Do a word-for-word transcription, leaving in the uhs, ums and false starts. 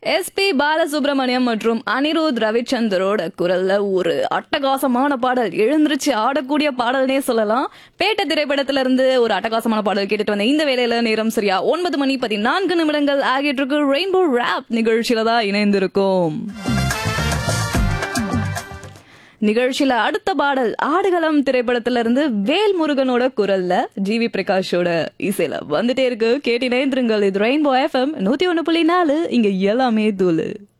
SP Balasubramaniam மற்றும் அனிருத் ரவிச்சந்தரோட குரல்ல ஒரு அட்டகாசமான பாடல், எழுந்திருச்சு ஆடக்கூடிய பாடல்னே சொல்லலாம். பேட்ட திரைப்படத்துல இருந்து ஒரு அட்டகாசமான பாடல் கேட்டுட்டு வந்த இந்த வேலையில நேரம் சரியா ஒன்பது மணி பதினான்கு நிமிடங்கள் ஆகிட்டு இருக்கு. ரெயின்போ ராப் நிகழ்ச்சியில தான் இணைந்திருக்கும். நிகழ்ச்சியில அடுத்த பாடல் ஆடுகளம் திரைப்படத்துல இருந்து வேல் முருகனோட குரல்ல ஜிவி பிரகாஷோட இசையில வந்துட்டே இருக்கு. கேட்டு இணைந்திருங்கள். இது ரெயின்போ எஃப்எம் நூத்தி ஒண்ணு புள்ளி நாலு. இங்க எல்லாமே தூளு.